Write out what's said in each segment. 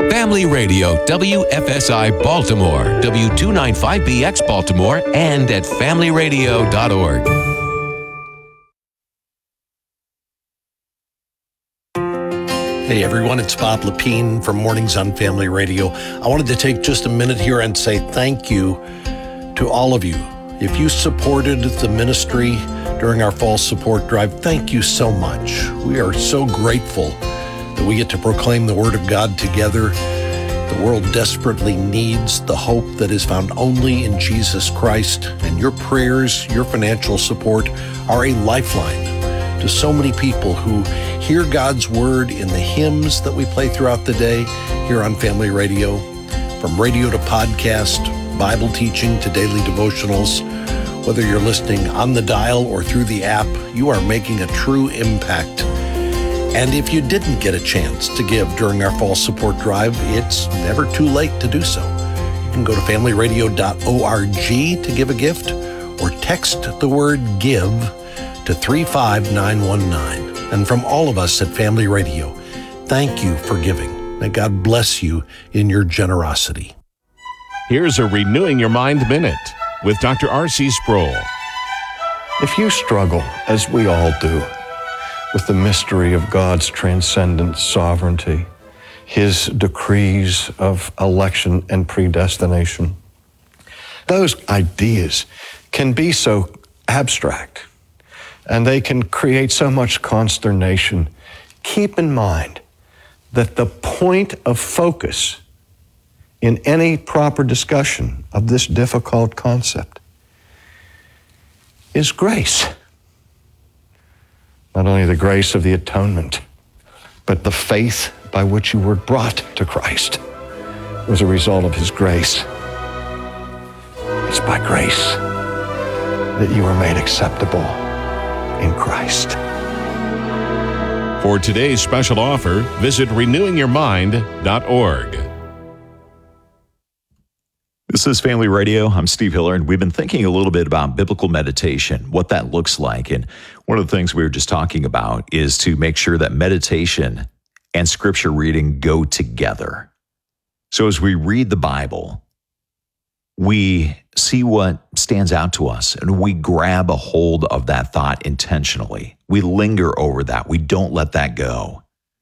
Family Radio, WFSI Baltimore, W295BX Baltimore, and at familyradio.org. Hey everyone, it's Bob Lepine from Mornings on Family Radio. I wanted to take just a minute here and say thank you to all of you. If you supported the ministry during our fall support drive, thank you so much. We are so grateful that we get to proclaim the Word of God together. The world desperately needs the hope that is found only in Jesus Christ, and your prayers, your financial support are a lifeline to so many people who hear God's Word in the hymns that we play throughout the day here on Family Radio. From radio to podcast, Bible teaching to daily devotionals, whether you're listening on the dial or through the app, you are making a true impact. And if you didn't get a chance to give during our fall support drive, it's never too late to do so. You can go to familyradio.org to give a gift or text the word GIVE to 35919. And from all of us at Family Radio, thank you for giving. May God bless you in your generosity. Here's a Renewing Your Mind Minute with Dr. R.C. Sproul. If you struggle, as we all do, with the mystery of God's transcendent sovereignty, His decrees of election and predestination, those ideas can be so abstract and they can create so much consternation. Keep in mind that the point of focus in any proper discussion of this difficult concept is grace. Not only the grace of the atonement, but the faith by which you were brought to Christ was a result of His grace. It's by grace that you were made acceptable in Christ. For today's special offer, visit renewingyourmind.org. This is Family Radio. I'm Steve Hiller, and we've been thinking a little bit about biblical meditation, what that looks like. And one of the things we were just talking about is to make sure that meditation and scripture reading go together. So as we read the Bible, we see what stands out to us, and we grab a hold of that thought intentionally. We linger over that. We don't let that go.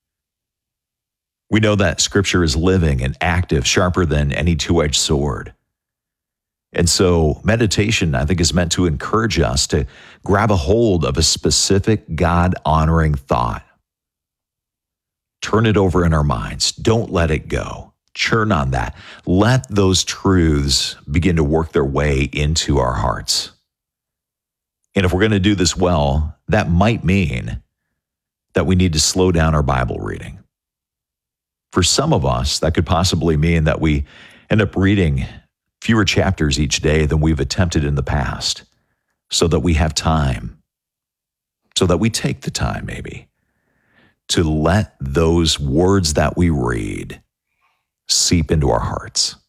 We know that scripture is living and active, sharper than any two-edged sword. And so meditation, I think, is meant to encourage us to grab a hold of a specific God-honoring thought. Turn it over in our minds. Don't let it go. Churn on that. Let those truths begin to work their way into our hearts. And if we're going to do this well, that might mean that we need to slow down our Bible reading. For some of us, that could possibly mean that we end up reading fewer chapters each day than we've attempted in the past, so that we have time, so that we take the time maybe to let those words that we read seep into our hearts.